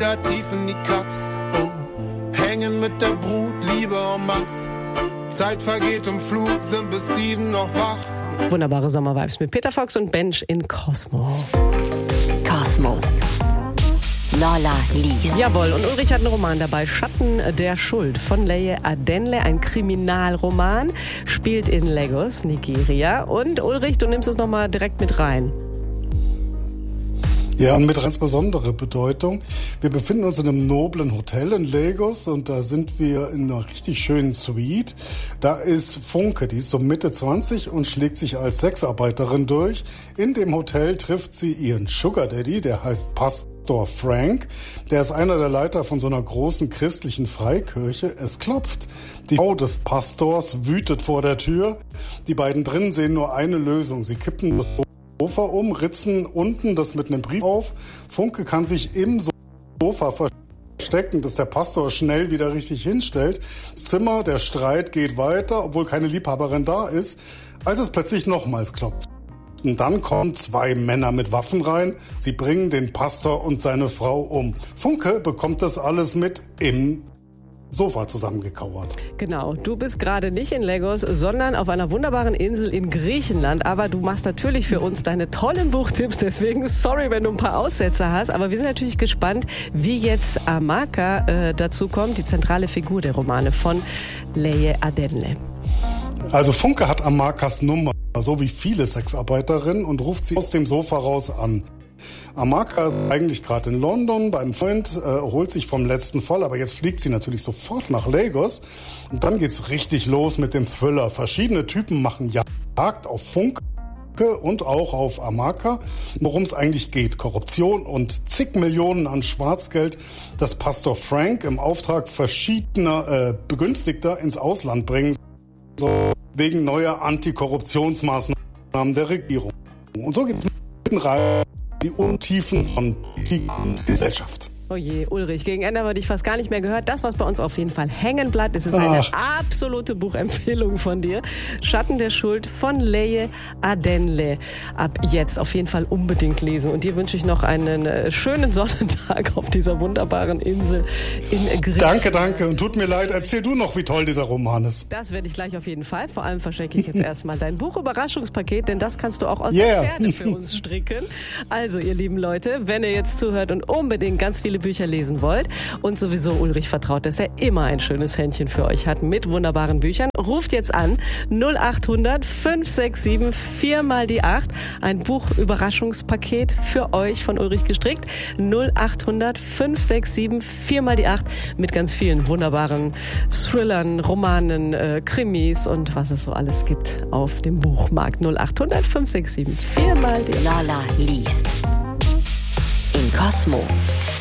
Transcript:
wieder tief in die Cups. Oh, hängen mit der Brut, Liebe en masse. Zeit vergeht im Flug, sind bis 7 noch wach. Wunderbare Sommervibes mit Peter Fox und Bench in Cosmo. Cosmo. Lola liest. Jawohl, und Ulrich hat einen Roman dabei, Schatten der Schuld von Leye Adenle, ein Kriminalroman, spielt in Lagos, Nigeria. Und Ulrich, du nimmst es nochmal direkt mit rein. Ja, und mit ganz besonderer Bedeutung. Wir befinden uns in einem noblen Hotel in Lagos und da sind wir in einer richtig schönen Suite. Da ist Funke, die ist so Mitte 20 und schlägt sich als Sexarbeiterin durch. In dem Hotel trifft sie ihren Sugar Daddy, der heißt Pastor Frank. Der ist einer der Leiter von so einer großen christlichen Freikirche. Es klopft. Die Frau des Pastors wütet vor der Tür. Die beiden drinnen sehen nur eine Lösung. Sie kippen das Sofa um, ritzen unten das mit einem Brief auf. Funke kann sich im Sofa verstecken, dass der Pastor schnell wieder richtig hinstellt. Das Zimmer, der Streit geht weiter, obwohl keine Liebhaberin da ist, als es plötzlich nochmals klopft. Und dann kommen 2 Männer mit Waffen rein. Sie bringen den Pastor und seine Frau um. Funke bekommt das alles mit im Sofa zusammengekauert. Genau, du bist gerade nicht in Lagos, sondern auf einer wunderbaren Insel in Griechenland. Aber du machst natürlich für uns deine tollen Buchtipps, deswegen sorry, wenn du ein paar Aussetzer hast. Aber wir sind natürlich gespannt, wie jetzt Amaka dazu kommt, die zentrale Figur der Romane von Leye Adenle. Also Funke hat Amakas Nummer, so wie viele Sexarbeiterinnen, und ruft sie aus dem Sofa raus an. Amaka ist eigentlich gerade in London bei einem Freund, erholt sich vom letzten Fall, aber jetzt fliegt sie natürlich sofort nach Lagos. Und dann geht's richtig los mit dem Thriller. Verschiedene Typen machen Jagd auf Funke und auch auf Amaka. Worum es eigentlich geht: Korruption und zig Millionen an Schwarzgeld, das Pastor Frank im Auftrag verschiedener Begünstigter ins Ausland bringen soll, wegen neuer Antikorruptionsmaßnahmen der Regierung. Und so geht's mitten rein die Untiefen von Politik und Gesellschaft. Oh je, Ulrich, gegen Ende habe ich fast gar nicht mehr gehört. Das, was bei uns auf jeden Fall hängen bleibt, ist eine absolute Buchempfehlung von dir. Schatten der Schuld von Leye Adenle. Ab jetzt auf jeden Fall unbedingt lesen. Und dir wünsche ich noch einen schönen Sonnentag auf dieser wunderbaren Insel in Griechenland. Danke. Und tut mir leid, erzähl du noch, wie toll dieser Roman ist. Das werde ich gleich auf jeden Fall. Vor allem verschenke ich jetzt erstmal dein Buch-Überraschungspaket, denn das kannst du auch aus der Pferde für uns stricken. Also, ihr lieben Leute, wenn ihr jetzt zuhört und unbedingt ganz viele Bücher lesen wollt und sowieso Ulrich vertraut, dass er immer ein schönes Händchen für euch hat mit wunderbaren Büchern, ruft jetzt an 0800 567 4 mal die 8. Ein Buch-Überraschungspaket für euch von Ulrich gestrickt. 0800 567 4 mal die 8 mit ganz vielen wunderbaren Thrillern, Romanen, Krimis und was es so alles gibt auf dem Buchmarkt. 0800 567 4 mal die 8. Lola liest. In Cosmo.